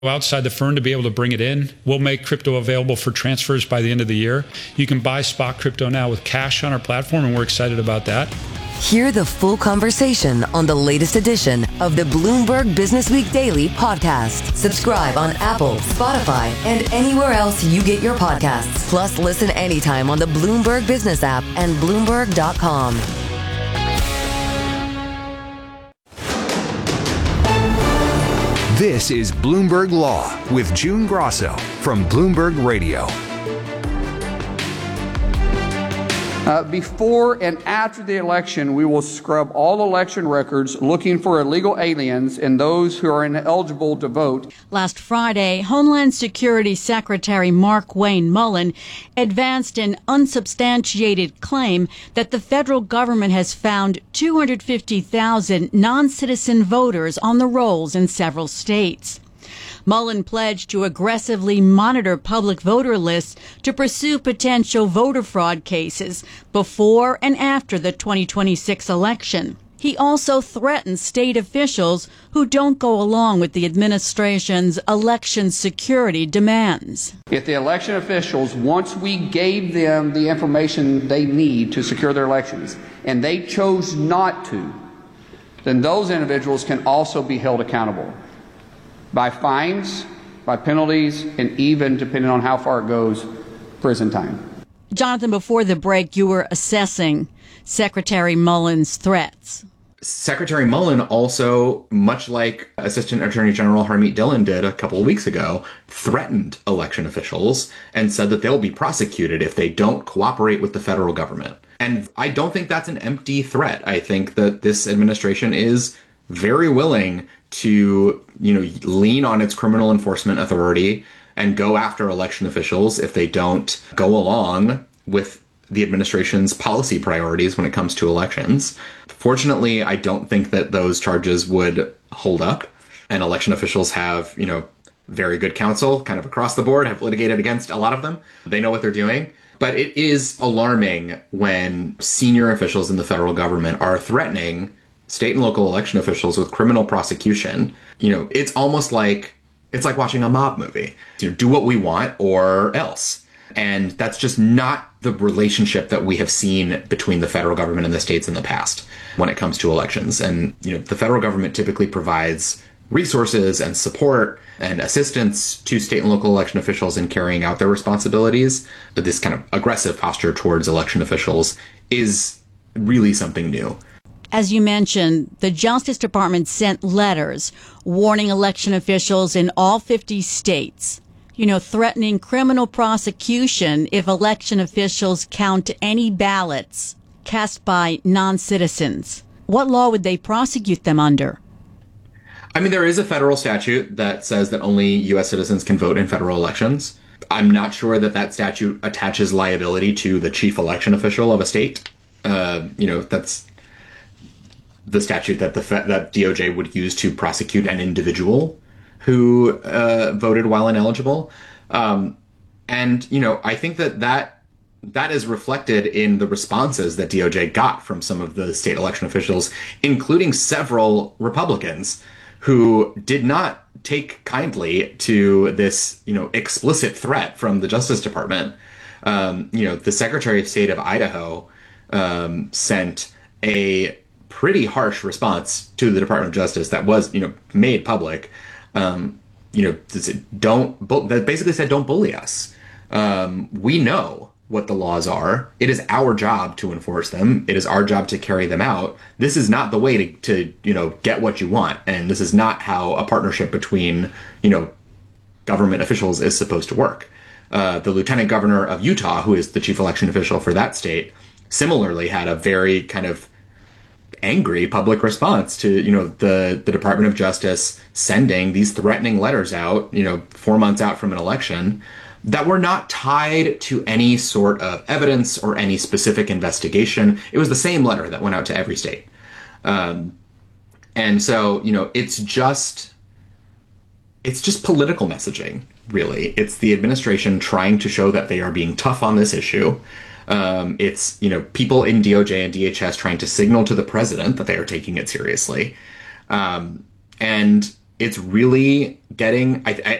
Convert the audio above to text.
outside the firm to be able to bring it in. We'll make crypto available for transfers by the end of the year. You can buy spot crypto now with cash on our platform, and we're excited about that. Hear the full conversation on the latest edition of the Bloomberg Business Week Daily podcast. Subscribe on Apple, Spotify, and anywhere else you get your podcasts. Plus, listen anytime on the Bloomberg Business app and Bloomberg.com. This is Bloomberg Law with June Grosso from Bloomberg Radio. Before and after the election, we will scrub all election records looking for illegal aliens and those who are ineligible to vote. Last Friday, Homeland Security Secretary Markwayne Mullin advanced an unsubstantiated claim that the federal government has found 250,000 non-citizen voters on the rolls in several states. Mullin pledged to aggressively monitor public voter lists to pursue potential voter fraud cases before and after the 2026 election. He also threatened state officials who don't go along with the administration's election security demands. If the election officials, once we gave them the information they need to secure their elections, and they chose not to, then those individuals can also be held accountable by fines, by penalties, and even, depending on how far it goes, prison time. Jonathan, before the break, you were assessing Secretary Mullin's threats. Secretary Mullin also, much like Assistant Attorney General Harmeet Dillon did a couple of weeks ago, threatened election officials and said that they'll be prosecuted if they don't cooperate with the federal government. And I don't think that's an empty threat. I think that this administration is very willing to, lean on its criminal enforcement authority and go after election officials if they don't go along with the administration's policy priorities when it comes to elections. Fortunately, I don't think that those charges would hold up. And election officials have, very good counsel kind of across the board, have litigated against a lot of them. They know what they're doing. But it is alarming when senior officials in the federal government are threatening state and local election officials with criminal prosecution. It's almost like, it's like watching a mob movie. Do what we want or else. And that's just not the relationship that we have seen between the federal government and the states in the past when it comes to elections. And, the federal government typically provides resources and support and assistance to state and local election officials in carrying out their responsibilities. But this kind of aggressive posture towards election officials is really something new. As you mentioned, the Justice Department sent letters warning election officials in all 50 states, threatening criminal prosecution if election officials count any ballots cast by non-citizens. What law would they prosecute them under? There is a federal statute that says that only U.S. citizens can vote in federal elections. I'm not sure that statute attaches liability to the chief election official of a state. That's the statute that that DOJ would use to prosecute an individual who voted while ineligible. I think that is reflected in the responses that DOJ got from some of the state election officials, including several Republicans who did not take kindly to this, explicit threat from the Justice Department. The Secretary of State of Idaho sent a pretty harsh response to the Department of Justice that was, made public. That basically said, don't bully us. We know what the laws are. It is our job to enforce them. It is our job to carry them out. This is not the way to get what you want. And this is not how a partnership between, government officials is supposed to work. The lieutenant governor of Utah, who is the chief election official for that state, similarly had a very kind of angry public response to, the Department of Justice sending these threatening letters out, 4 months out from an election that were not tied to any sort of evidence or any specific investigation. It was the same letter that went out to every state. And so, it's just political messaging, really. It's the administration trying to show that they are being tough on this issue. It's, people in DOJ and DHS trying to signal to the president that they are taking it seriously. And it's really getting,